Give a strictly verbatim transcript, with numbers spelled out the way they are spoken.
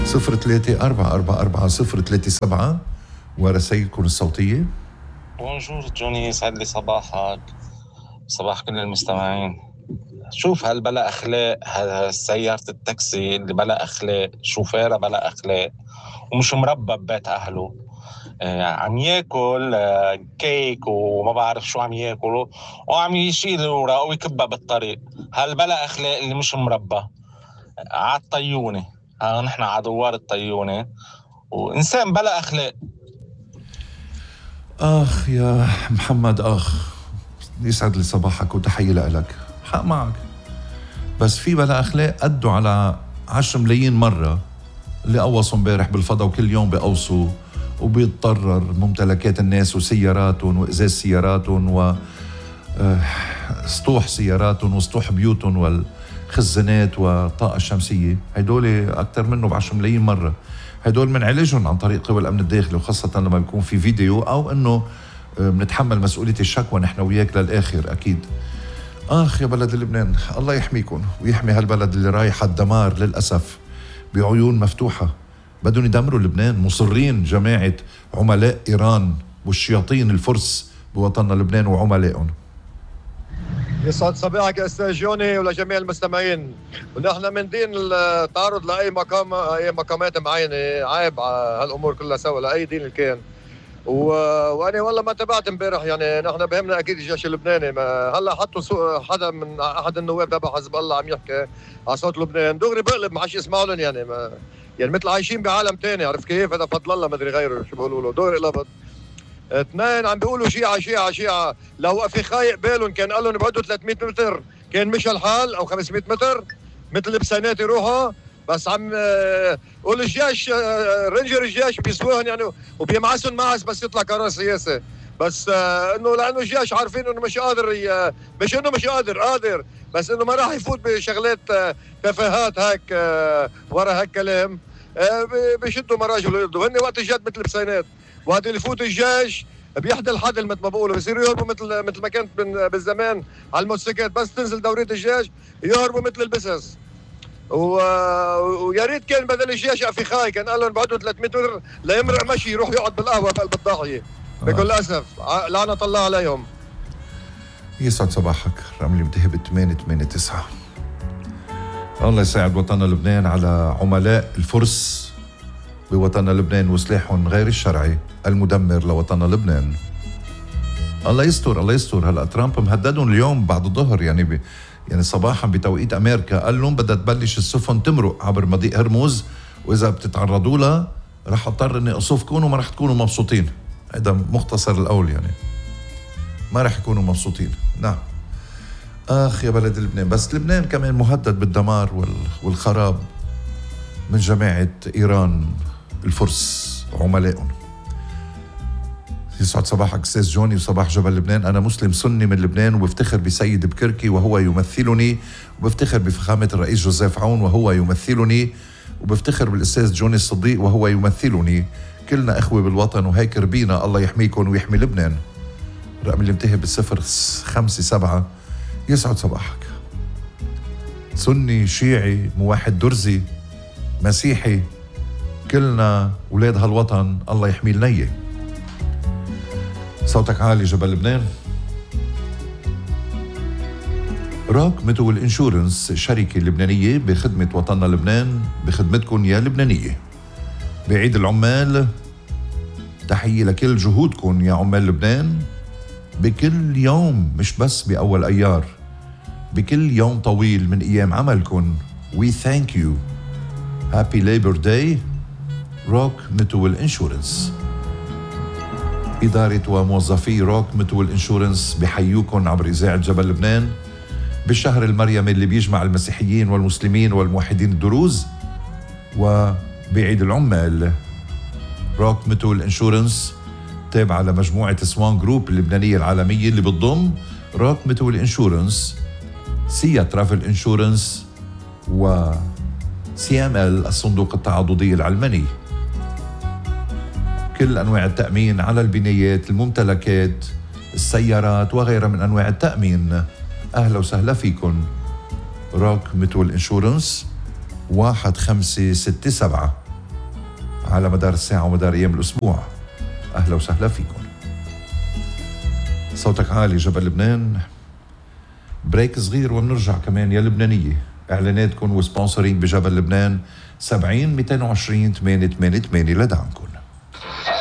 صفر ثلاثة أربعة أربعة أربعة صفر ثلاثة سبعة ورسائلكم الصوتية. بونجور جوني، يسعد لي صباحك، صباح كل المستمعين. شوف هالبلا أخلاق، هالسيارة التاكسي اللي بلا أخلاق، شوفيرة بلا أخلاق ومش مربى ببيت أهله، آه عم ياكل آه كيك وما بعرف شو عم ياكله وعم يشيل الوراق ويكبها بالطريق. هالبلا أخلاق اللي مش مربى عالطيونة، ها نحن عدوار الطيونة وإنسان بلا أخلاق. آخ يا محمد، آخ يسعد لي صباحك وتحية لك، حق معك، بس في بلا أخلاق قدوا على عشر ملايين مرة اللي قوصوا امبارح بالفضاء وكل يوم بقوصوا وبيتضرر ممتلكات الناس وسياراتهم وإزاز سياراتهم وسطوح سياراتهم وسطوح بيوتهم والخزانات والطاقة الشمسية. هيدول أكتر منه بعشر ملايين مرة. هيدول من علاجهم عن طريق قوى الأمن الداخلي، وخاصة لما بيكون في فيديو أو أنه بنتحمل مسؤولية الشكوى نحن وياك للآخر أكيد. آخ يا بلد لبنان، الله يحميكم ويحمي هالبلد اللي رايح الدمار للأسف بعيون مفتوحة. بدهم يدمروا لبنان، مصرين جماعة عملاء إيران والشياطين الفرس بوطننا لبنان وعملائهم. يسعد صباحك يا استاذ جوني ولجميع المستمعين. ونحن من دين التعرض لاي مقام اي مقامات معينه، عيب هالامور كلها سوا لاي دين كان. و... وانا والله ما تابعت امبارح، يعني نحن بهمنا اكيد الجيش اللبناني. ما هلا حطوا سو... حدا من احد النواب تبع حزب الله عم يحكي على صوت لبنان، دغري بقلب ما حدش يسمع لهم، يعني ما... يعني مثل عايشين بعالم تاني، عرفت كيف؟ هذا فضل الله ما ادري غيره شو بيقولوا له، دغري قلبت. اثنين عم بيقولوا شيعة شيعة شيعة، لو في خايق بالهم كان قال لهم ابعدوا ثلاثمية متر كان مشى الحال، او خمسمية متر مثل بسنات يروحوا. بس عم قول الجيش رينجر الجيش بيسووهم يعني وبيمعسوا معس بس يطلع قرار سياسي. بس انه لانه الجيش عارفين انه مش قادر، مش انه مش قادر قادر، بس انه ما راح يفوت بشغلات تفاهات هيك ورا هيك كلام، بيشدوا مراجل ويقضوا هن وقت الجد مثل بسينات. وقت اللي يفوت الجيش بيحدى الحدل مثل ما بقولوا، بصيروا يهربوا مثل مثل ما كانت بالزمان على الموتوسيكلات، بس تنزل دورية الجيش يهربوا مثل البسس. ويا ريت كان بدل الجيش افيخاي كان قال لهم بعدوا ثلاثمية متر ليمرق مشي يروح يقعد بالقهوه بقلب الضاحيه. بكل اسف لعنه الله عليهم. يسعد صباحك، رملي متهب ثمانية ثمانية تسعة. الله يساعد وطننا لبنان على عملاء الفرس بوطننا لبنان وسلاحهم غير الشرعي المدمر لوطننا لبنان. الله يستر الله يستر. هلا ترامب مهددهم اليوم بعد الظهر، يعني ب... يعني صباحا بتوقيت امريكا قال لهم بدها تبلش السفن تمرق عبر مضيق هرمز، واذا بتتعرضوا لها رح اضطر اني اصفكم وما رح تكونوا مبسوطين. هذا مختصر القول، يعني ما رح يكونوا مبسوطين. نعم. اخ يا بلد لبنان، بس لبنان كمان مهدد بالدمار وال... والخراب من جماعة ايران الفرس وعملائهم. يسعد صباحك استاذ جوني وصباح جبل لبنان. انا مسلم سني من لبنان وبفتخر بسيد بكركي وهو يمثلني، وبفتخر بفخامة الرئيس جوزيف عون وهو يمثلني، وبفتخر بالاستاذ جوني الصديق وهو يمثلني. كلنا اخوة بالوطن وهيك ربينا. الله يحميكم ويحمي لبنان. الرقم اللي انتهى بالصفر خمسة سبعة. يسعد صباحك. سني شيعي موحد درزي مسيحي، كلنا اولاد هالوطن، الله يحمي لنا اياه. صوتك عالي جبل لبنان. روك ميتول انشورنس، شركة لبنانية بخدمة وطننا لبنان، بخدمتكم يا لبنانية. بعيد العمال تحية لكل جهودكم يا عمال لبنان، بكل يوم مش بس بأول أيار، بكل يوم طويل من أيام عملكم. We thank you. Happy Labor Day. روك ميتول انشورنس. إدارة وموظفي روك ميتول انشورنس بحيوكم عبر إذاعة جبل لبنان بالشهر المريمي اللي بيجمع المسيحيين والمسلمين والموحدين الدروز. وبعيد العمال روك ميتول انشورنس تابعة لمجموعة سوان جروب اللبنانية العالمية اللي بتضم روك ميتول انشورنس، سيا ترافل انشورنس، و سي ام ال الصندوق التعاضدي العلماني. كل أنواع التأمين على البنايات، الممتلكات، السيارات وغيرها من أنواع التأمين. أهلا وسهلا فيكم. روك ميتول انشورنس واحد خمسة ستة سبعة على مدار الساعة ومدار أيام الأسبوع. أهلا وسهلا فيكم. صوتك عالي جبل لبنان. بريك صغير وبنرجع كمان يا لبنانية. إعلاناتكم وسبونسرينج بجبل لبنان سبعين مئتين وعشرين ثمانية ثمانية ثمانية لدعمكم.